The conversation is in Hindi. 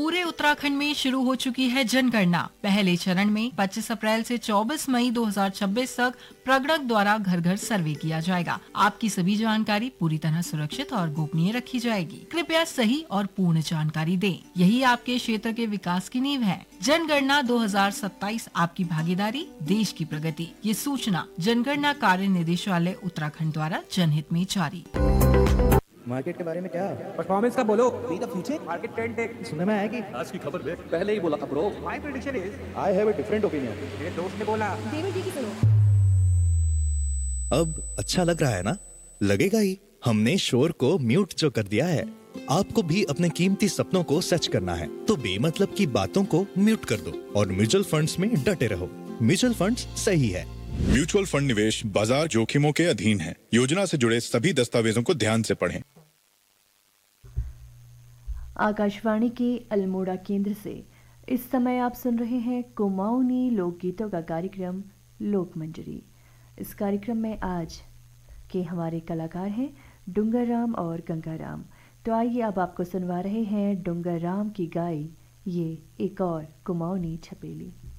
पूरे उत्तराखंड में शुरू हो चुकी है जनगणना। पहले चरण में 25 अप्रैल से 24 मई 2026 तक प्रगणक द्वारा घर घर सर्वे किया जाएगा। आपकी सभी जानकारी पूरी तरह सुरक्षित और गोपनीय रखी जाएगी। कृपया सही और पूर्ण जानकारी दें। यही आपके क्षेत्र के विकास की नींव है। जनगणना 2027 आपकी भागीदारी, देश की प्रगति। ये सूचना जनगणना कार्य निदेशालय उत्तराखंड द्वारा जनहित में जारी। मार्केट के बारे में क्या? परफॉर्मेंस का बोलो। Be the future market trend देख। सुनने में आया कि आज की खबर देख, पहले ही बोला था bro. My prediction is I have a different opinion. मेरे दोस्त ने बोला। देवर जी की सुनो। अब अच्छा लग रहा है ना? लगेगा ही। हमने शोर को म्यूट जो कर दिया है। आपको भी अपने कीमती सपनों को सच करना है तो बेमतलब की बातों को म्यूट कर दो और म्यूचुअल फंड्स में डटे रहो। म्यूचुअल फंड्स सही है। म्यूचुअल फंड निवेश बाजार जोखिमों के अधीन है। योजना से जुड़े सभी दस्तावेजों को ध्यान से पढ़ें। आकाशवाणी के अल्मोड़ा केंद्र से इस समय आप सुन रहे हैं कुमाऊनी लोकगीतों का कार्यक्रम लोक मंजरी। इस कार्यक्रम में आज के हमारे कलाकार हैं डूंगर राम और गंगा राम। तो आइए अब आपको सुनवा रहे हैं डूंगर राम की गाई ये एक और कुमाऊनी छपेली।